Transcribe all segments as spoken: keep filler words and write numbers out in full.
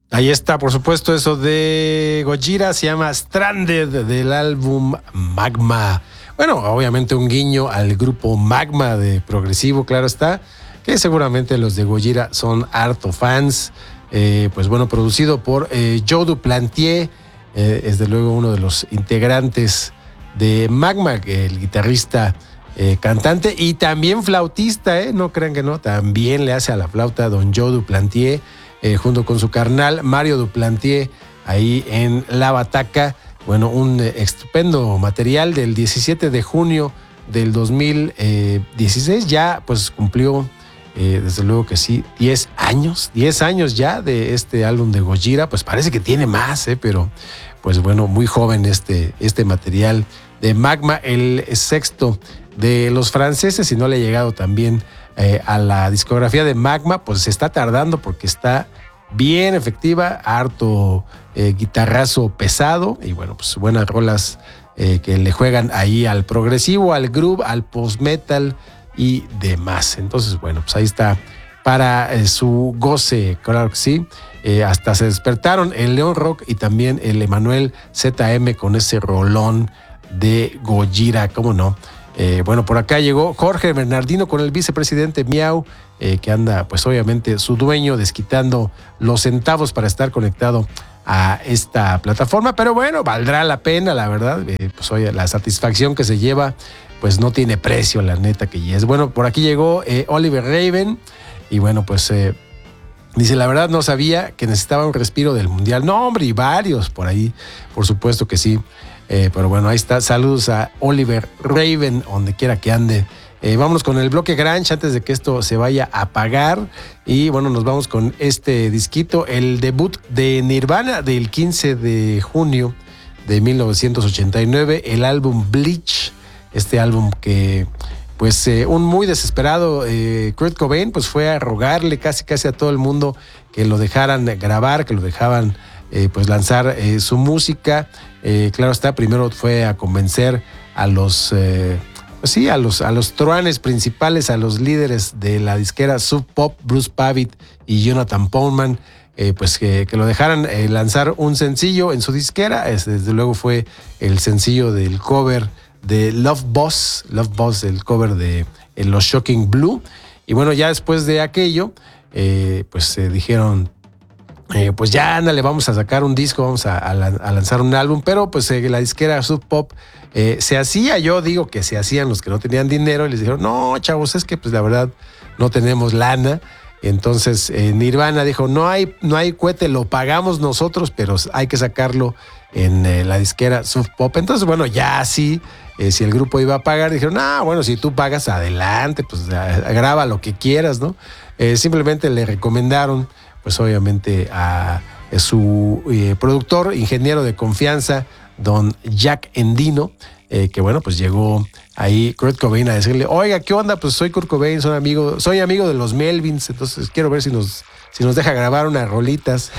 Ahí está, por supuesto, eso de Gojira, se llama Stranded, del álbum Magma. Bueno, obviamente un guiño al grupo Magma de progresivo, claro está, que seguramente los de Gojira son harto fans. Eh, pues bueno, producido por eh, Joe Duplantier, eh, es de luego uno de los integrantes de Magma, el guitarrista, eh, cantante y también flautista, eh, no crean que no, también le hace a la flauta don Joe Duplantier. Eh, junto con su carnal Mario Duplantier ahí en la bataca. Bueno, un eh, estupendo material del diecisiete de junio del dos mil dieciséis. Ya pues cumplió, eh, desde luego que sí, diez años, diez años ya de este álbum de Gojira. Pues parece que tiene más, eh, pero pues bueno, muy joven este, este material de Magma, el sexto de los franceses, y no le ha llegado también Eh, a la discografía de Magma, pues se está tardando porque está bien efectiva, harto eh, guitarrazo pesado y bueno, pues buenas rolas eh, que le juegan ahí al progresivo, al groove, al post-metal y demás. Entonces, bueno, pues ahí está para eh, su goce, claro que sí. Eh, hasta se despertaron el León Rock y también el Emanuel Z M con ese rolón de Gojira, ¿cómo no? Eh, bueno, por acá llegó Jorge Bernardino con el vicepresidente Miau, eh, que anda, pues obviamente, su dueño desquitando los centavos para estar conectado a esta plataforma. Pero bueno, valdrá la pena, la verdad. Eh, pues oye, la satisfacción que se lleva, pues no tiene precio, la neta que ya es. Bueno, por aquí llegó eh, Oliver Raven y bueno, pues eh, dice, la verdad no sabía que necesitaba un respiro del Mundial. No, hombre, y varios por ahí, por supuesto que sí. Eh, pero bueno, ahí está. Saludos a Oliver Raven, donde quiera que ande. Eh, vámonos con el bloque grunge antes de que esto se vaya a apagar. Y bueno, nos vamos con este disquito, el debut de Nirvana del quince de junio de mil novecientos ochenta y nueve, el álbum Bleach. Este álbum que, pues, eh, un muy desesperado eh, Kurt Cobain, pues fue a rogarle casi casi a todo el mundo que lo dejaran grabar, que lo dejaban eh, pues lanzar eh, su música. Eh, claro está, primero fue a convencer a los, eh, pues sí, a los, a los truanes principales, a los líderes de la disquera Sub Pop, Bruce Pavitt y Jonathan Poundman, eh, pues que, que lo dejaran eh, lanzar un sencillo en su disquera. Es, desde luego fue el sencillo del cover de Love Boss, Love Boss, el cover de eh, Los Shocking Blue. Y bueno, ya después de aquello, eh, pues se eh, dijeron, Eh, pues ya, ándale, vamos a sacar un disco, vamos a, a, a lanzar un álbum, pero pues eh, la disquera Sub Pop eh, se hacía, yo digo que se hacían los que no tenían dinero y les dijeron, no, chavos, es que pues la verdad no tenemos lana. Entonces eh, Nirvana dijo, no hay, no hay cohete, lo pagamos nosotros, pero hay que sacarlo en eh, la disquera Sub Pop. Entonces, bueno, ya sí, eh, si el grupo iba a pagar, dijeron, ah, bueno, si tú pagas, adelante, pues a, graba lo que quieras, ¿no? Eh, simplemente le recomendaron, pues obviamente a, a su eh, productor, ingeniero de confianza, don Jack Endino, eh, que bueno, pues llegó ahí Kurt Cobain a decirle, oiga, ¿qué onda? Pues soy Kurt Cobain, soy amigo, soy amigo de los Melvins, entonces quiero ver si nos, si nos deja grabar unas rolitas.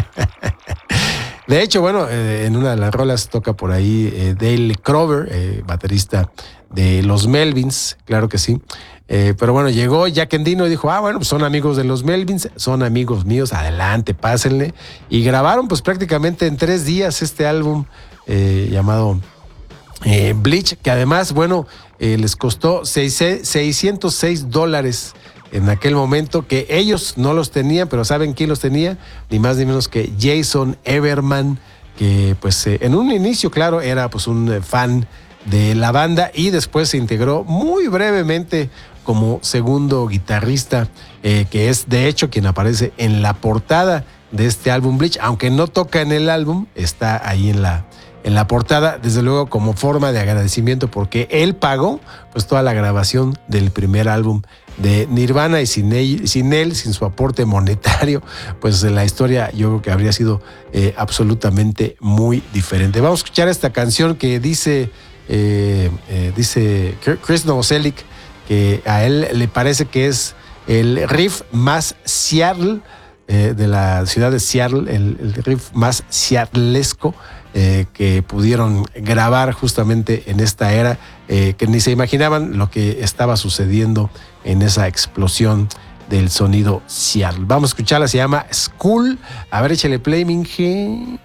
De hecho, bueno, eh, en una de las rolas toca por ahí eh, Dale Crover, eh, baterista de los Melvins, claro que sí. Eh, pero bueno, llegó Jack Endino y dijo, ah, bueno, pues son amigos de los Melvins, son amigos míos, adelante, pásenle. Y grabaron pues prácticamente en tres días este álbum eh, llamado eh, Bleach, que además, bueno, eh, les costó seiscientos seis dólares en aquel momento, que ellos no los tenían, pero ¿saben quién los tenía? Ni más ni menos que Jason Everman, que pues eh, en un inicio, claro, era pues un eh, fan de la banda y después se integró muy brevemente como segundo guitarrista, eh, que es de hecho quien aparece en la portada de este álbum Bleach, aunque no toca en el álbum, está ahí en la, en la portada, desde luego como forma de agradecimiento porque él pagó pues toda la grabación del primer álbum de Nirvana y sin él, sin él, sin su aporte monetario, pues la historia yo creo que habría sido eh, absolutamente muy diferente. Vamos a escuchar esta canción que dice, eh, eh, dice Chris Novoselic, que a él le parece que es el riff más Seattle, eh, de la ciudad de Seattle, el, el riff más seattlesco eh, que pudieron grabar justamente en esta era, eh, que ni se imaginaban lo que estaba sucediendo en esa explosión del sonido Seattle. Vamos a escucharla, se llama School. A ver, échale play, Minge.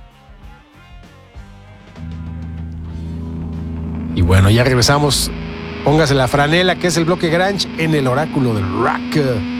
Y bueno, ya regresamos. Póngase la franela, que es el bloque grunge en el oráculo del rock.